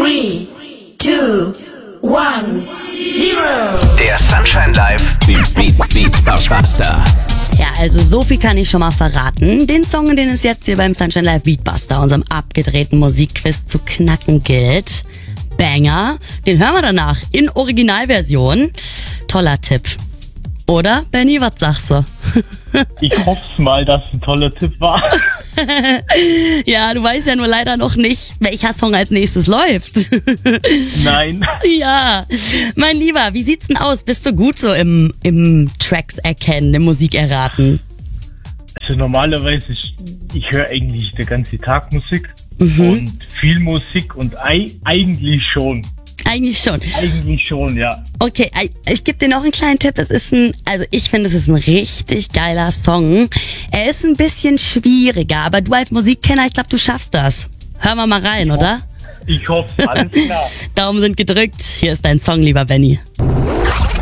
3, 2, 1, 0. Der Sunshine Live Beat Buster. Ja, also so viel kann ich schon mal verraten. Den Song, den es jetzt hier beim Sunshine Live Beatbuster, unserem abgedrehten Musikquiz, zu knacken gilt. Banger. Den hören wir danach in Originalversion. Toller Tipp. Oder, Benny, was sagst du? Ich hoffe mal, dass es ein toller Tipp war. Ja, du weißt ja nur leider noch nicht, welcher Song als nächstes läuft. Nein. Ja, mein Lieber, wie sieht's denn aus? Bist du gut so im Tracks erkennen, im Musik erraten? Also normalerweise, ich höre eigentlich den ganzen Tag Musik und viel Musik und eigentlich schon. Eigentlich schon. Eigentlich schon, ja. Okay, ich gebe dir noch einen kleinen Tipp. Ich finde, es ist ein richtig geiler Song. Er ist ein bisschen schwieriger, aber du als Musikkenner, ich glaube, du schaffst das. Hören wir mal rein, oder? Ich hoffe, alles klar. Daumen sind gedrückt. Hier ist dein Song, lieber Benny.